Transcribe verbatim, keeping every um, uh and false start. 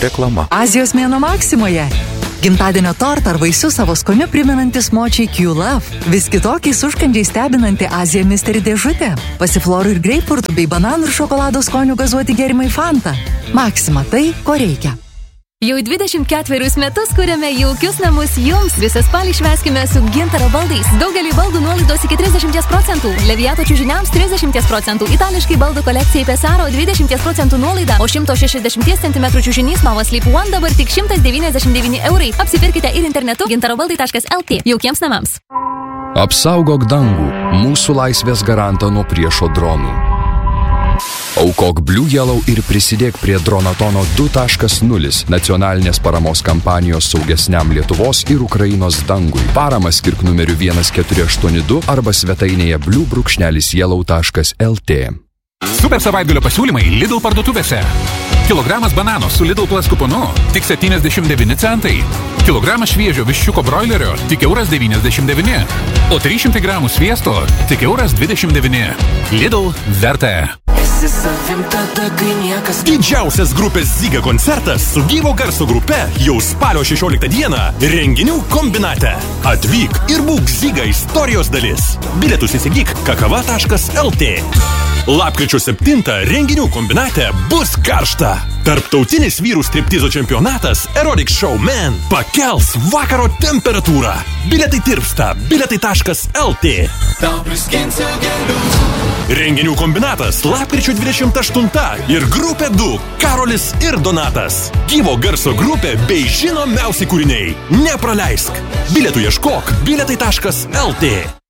Reklama. Azijos mėnuo Maksimoje. Gimtadienio tortą ar vaisius savo skoniu primenantis močiai Q-Love. Vis kitokiais užkandžiais stebinanti Azija Mystery dėžutė. Pasiflorų ir greipfrutų bei bananų ir šokolado skonių gazuoti gėrimai Fanta. Maksima tai, ko reikia. Jau dvidešimt ketverius metus kuriame jaukius namus jums. Visą spalį švęskime su Gintaro baldais. Daugelį baldų nuolaidos iki trisdešimt procentų. Leviato čiužiniams trisdešimt procentų. Itališkai baldų kolekcijai Pesaro dvidešimt procentų nuolaida. O šimto šešiasdešimt centimetrų čiužinys Nova Sleep One dabar tik šimtas devyniasdešimt devyni eurai. Apsipirkite ir internetu gintarobaldai taškas lt. Jaukiems namams. Apsaugok dangų. Mūsų laisvės garantą nuo priešo dronų. Aukok Blue Yellow ir prisidėk prie Dronatono du taškas nulis nacionalinės paramos kampanijos saugesniam Lietuvos ir Ukrainos dangui. Paramą skirk numeriu vienas keturi aštuoni du arba svetainėje blue yellow taškas lt. Super savaitgalio pasiūlymai Lidl parduotuvėse. Kilogramas banano su Lidl Plus kuponu tik septyniasdešimt devyni centai. Kilogramas šviežio viščiuko broilerio tik euras devyniasdešimt devyni. O trys šimtai gramų sviesto tik euras dvidešimt devyni. Lidl verta. Didžiausias grupės Zyga koncertas su gyvo garso grupe jau spalio šešioliktą dieną renginių kombinate. Atvyk ir būk Zyga istorijos dalis. Bilietus įsigyk kakava taškas lt. Lapkričio septintą renginių kombinate bus karšta. Tarptautinis vyrų striptizo čempionatas Erotic Showman pakels vakaro temperatūrą. Bilietai tirpsta. Bilietai taškas lt. Renginių kombinatas lapkričio dvidešimt aštuntą ir grupė du Karolis ir Donatas. Gyvo garso grupė bei žinomiausi kūriniai. Nepraleisk. Bilietų ieškok bilietai taškas lt.